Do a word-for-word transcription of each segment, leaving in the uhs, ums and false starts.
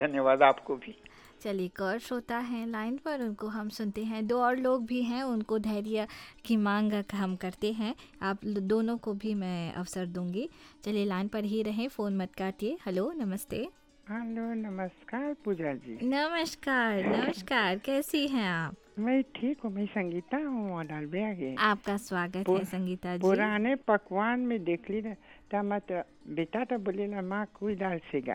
धन्यवाद आपको भी। चलिए एक और श्रोता हैं लाइन पर, उनको हम सुनते हैं। दो और लोग भी हैं, उनको धैर्य की मांग हम करते हैं। आप लो- दोनों को भी मैं अवसर दूंगी। चलिए लाइन पर ही रहें, फ़ोन मत काटिए। हेलो, नमस्ते। हेलो नमस्कार पूजा जी। नमस्कार, नमस्कार, कैसी हैं आप? मैं ठीक हूँ, मैं संगीता हूँ अडालबिया के। आपका स्वागत पु, है संगीता जी। पुराने पकवान में देख ली ना तो मत बेटा तो बोले ना माँ कोई डाल सेगा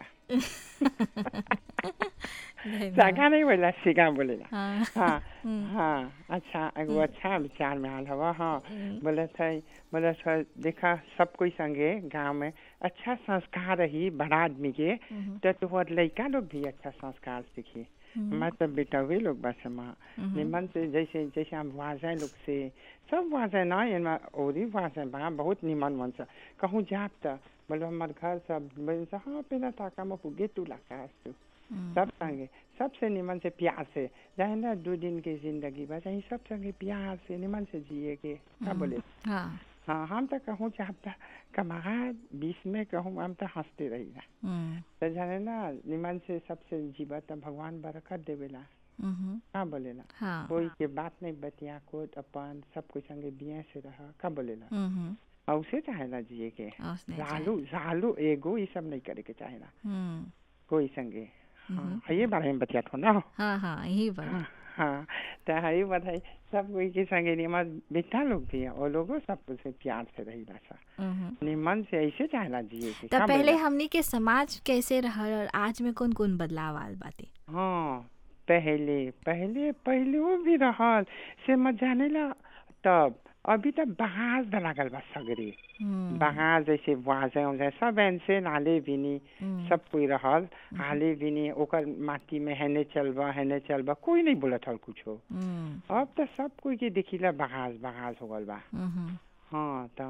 धन्यवाद। सागा नहीं बोला सेगा बोलेला। हाँ। हाँ हम्म, हाँ अच्छा एगो हम्म, अच्छा विचार में आल हवा। हाँ हम्म, बोले थे बोले थे देखा सब कोई संगे गांव में अच्छा संस्कार रही बड़ा आदमी के हम्म, तो तुम्हारे लड़का लोग भी अच्छा संस्कार सीखी। हम्म, मैं तो बेटा वे लोग बस माँ हम्म, निमन से जैसे जैसे हम वाजा लोग से सब वाजा ना इनमें और ही वाजा बा बहुत निमन मन से कहूँ जाप तो बोलो हमारे घर सब बोले से हाँ पहला ताका में पुगे तू लगा तू हम्म, सब संगे सबसे निमन से प्यार से जाए ना दो दिन की जिंदगी बस यही सब संगे प्यार से निमन से जिए के क्या हम्म, बोले। हाँ। हाँ हम तो कहूँ चाहता कमा बीच में कहूँ हम तो हंसते रही ना हम्म, तो जाने ना निमन से सबसे जीवा तो भगवान बरकत देवेला हम्म, का बोलेला। हाँ। कोई के बात नहीं बतिया को अपन सब कुछ संगे बिया से रहा का बोलेला। हम्म, और उसे चाहेला जिए के उसने लालू चाहिए। लालू एगो ये सब नहीं करे के चाहेला हम्म, कोई संगे। हम्म, हाँ ये बारे में बतिया थो ना। हाँ हाँ, यही बात। हाँ हाँ तो है बताई सब कोई के संगे निमन बेटा लोग भी है और लोगों सब कुछ से प्यार से रही सा हम्म। निमन से ऐसे चाहेला जिए के तब का पहले बोलेला। हमनी के समाज कैसे रहल और आज में कौन कौन बदलाव आल बाटे? हाँ पहले पहले पहले वो भी रहल से मत जाने ला तब अभी तक बहास लागल बा सगरे हम्म, बहास जैसे वाजे उजे सब ऐसे नाले बिनी हम्म, सब कोई रहल हम्म, हाले बिनी ओकर माटी में हेने चलबा हेने चलबा कोई नहीं बोलत हल कुछो। हम्म, अब तो सब कोई के दिखिला बहास बहास हो गल बा। हम्म, हाँ तो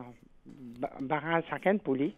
बहास साकेन पुली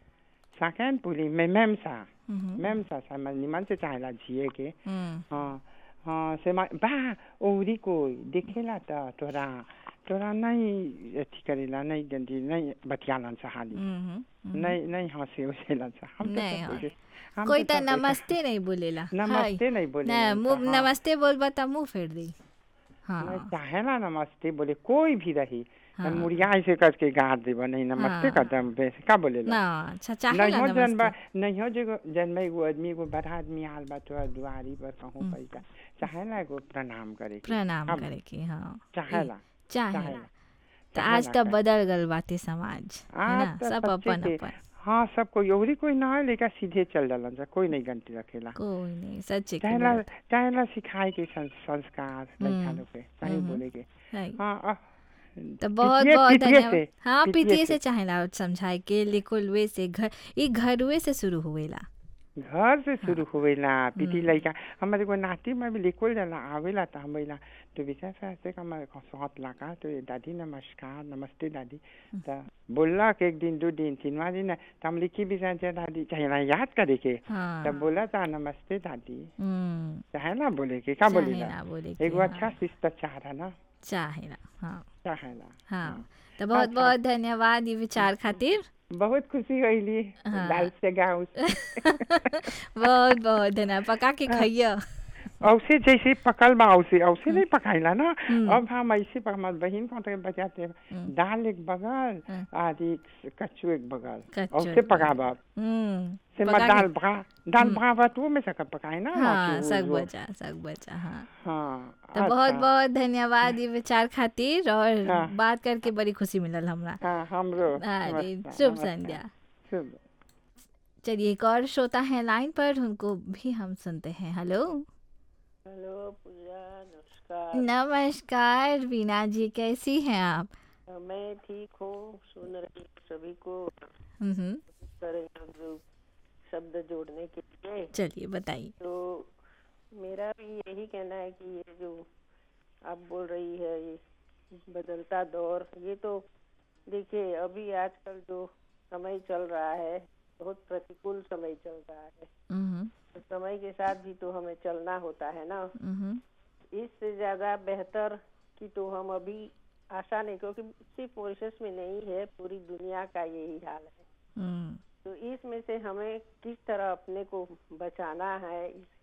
साकेन पुली में मैम सा हम्म, मैम सा सा निमन से चाहेला जिए के। हम्म, हाँ हाँ से मा बा ओरी कोई देखेला तो तोरा तोरा नहीं अथी करेला नहीं गंदी नहीं बतियालन सहाली हम्म, हम्म। नहीं नहीं हंसे उसेलन सा हम तो नहीं सब हाँ, वैसे हम कोई तो तो सब वैसे नमस्ते नहीं बोलेला। हाय, नमस्ते नहीं न बोलेलन सा। मुँह हाँ नमस्ते बोलबा त मुँह फेर दी। नहीं हाँ, चाहेला नमस्ते बोले कोई भी रही हाँ, मुड़िया ऐसे करके गाड़ देबा नहीं नमस्ते हाँ, करता वैसे का बोलेला। ना अच्छा नहीं चाहेला हो जनबा नमस्ते। नहीं हो जो जन्म एगो आदमी एगो बड़ा आदमी आल बा तो दुआरी पर कहूँ हम्म, पैसा चाहेला एगो प्रणाम करे के प्रणाम हम करे के, हाँ। ए, चाहेला चाहेला। चाहेला तो आज चाहेला तब का बदल गल बाटे समाज, है आज ना? तो सब सच्चे अपन के। अपन। हाँ सब कोई ओरी कोई ना है लेकिन सीधे चल डालन जा कोई नहीं गंती रखेला। कोई नहीं, सच्चे के चाहेला बोलत। चाहेला सिखाए के सं, संस्कार लड़का हम्म, लोग के सही हम्म, बोले के। है। हाँ अ, तो बहुत पितिये बहुत पितिये धन्यवाद। से हाँ, पितिये पितिये से से चाहेला समझाए के लिखुलवे से घर, ये घरवे से शुरू हुएला। घर से हाँ। शुरू हुएला पिटी हम्म, लड़का हमारे को नाती में भी लिखल जाला आवेला तो हमेला तो विचार से ऐसे का हमारे साथ लगा तो ये दादी नमस्कार नमस्ते दादी तो बोला कि एक दिन दो दिन तीनवा दिन तो हम लिखी भी जाए दादी चाहे ना याद करे के हाँ। तब बोला था नमस्ते दादी हम्म, चाहे ना बोले के क्या बोलेला चाहेला बोले के, एगो अच्छा हाँ। शिष्टाचार है ना चाहेला, हाँ। चाहेला। हाँ हाँ, तो बहुत अच्छा बहुत धन्यवाद ये विचार खातिर। बहुत खुशी हुई हाँ। दाल से गाँव बहुत बहुत धन्यवाद, पका के खाइए। औसे जैसे पकल बा औसे औसे हम्म, नहीं पकाइला ना। हम्म, अब हम ऐसे पर हमारे बहन को तो बजाते हम्म, दाल एक बगल हम्म, और एक कच्चू एक बगल कच्चो औसे एक बार। पकाबा हम्म, से मत पका के। दाल भा दाल हम्म, भा तो में सका पकाए ना लौकी हाँ, वो सग वो। बचा, सग बचा, हाँ। हाँ तो बहुत अच्छा बहुत धन्यवाद ये विचार खातिर, और हाँ बात करके बड़ी खुशी मिलल हमरा। हाँ हमरो अरे, नमस्कार शुभ नमस्कार संध्या। शुभ। चलिए एक और श्रोता है लाइन पर, उनको भी हम सुनते हैं। हेलो, हेलो पूजा, नमस्कार। नमस्कार वीना जी, कैसी हैं आप? अ, मैं ठीक हूँ, सुन रही हूँ सभी को। हम्म, कोशिश करेंगे हम जो शब्द जोड़ने के लिए। चलिए बताइए। तो मेरा भी यही कहना है कि ये जो आप बोल रही है ये बदलता दौर, ये तो देखिए अभी आजकल जो समय चल रहा है बहुत प्रतिकूल समय चल रहा है। हम्म, तो समय के साथ भी तो हमें चलना होता है ना। हम्म, इससे ज़्यादा बेहतर कि तो हम अभी आशा नहीं, क्योंकि सिर्फ मॉरिशस में नहीं है, पूरी दुनिया का यही हाल है। हम्म, तो इसमें से हमें किस तरह अपने को बचाना है, इस